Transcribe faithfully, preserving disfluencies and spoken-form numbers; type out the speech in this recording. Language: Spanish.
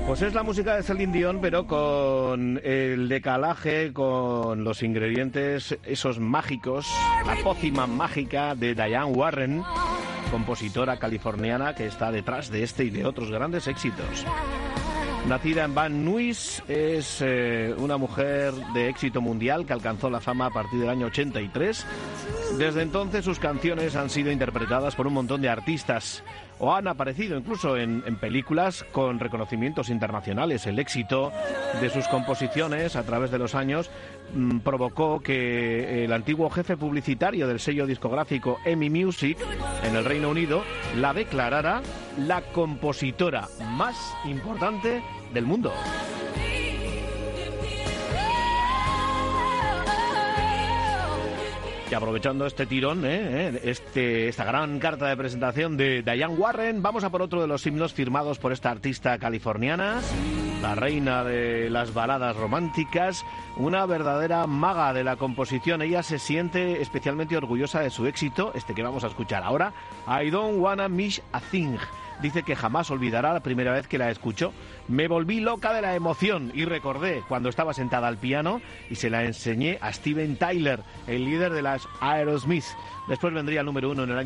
Pues es la música de Celine Dion, pero con el decalaje, con los ingredientes esos mágicos, la pócima mágica de Diane Warren, compositora californiana que está detrás de este y de otros grandes éxitos. Nacida en Van Nuys, es eh, una mujer de éxito mundial que alcanzó la fama a partir del año ochenta y tres. Desde entonces sus canciones han sido interpretadas por un montón de artistas o han aparecido incluso en, en películas con reconocimientos internacionales. El éxito de sus composiciones a través de los años mmm, provocó que el antiguo jefe publicitario del sello discográfico E M I Music en el Reino Unido la declarara la compositora más importante del mundo. Y aprovechando este tirón, ¿eh? este, esta gran carta de presentación de Diane Warren, vamos a por otro de los himnos firmados por esta artista californiana, la reina de las baladas románticas, una verdadera maga de la composición. Ella se siente especialmente orgullosa de su éxito, este que vamos a escuchar ahora, I Don't Wanna Miss a Thing. Dice que jamás olvidará la primera vez que la escuchó. Me volví loca de la emoción y recordé cuando estaba sentada al piano y se la enseñé a Steven Tyler, el líder de las Aerosmith. Después vendría el número uno en el año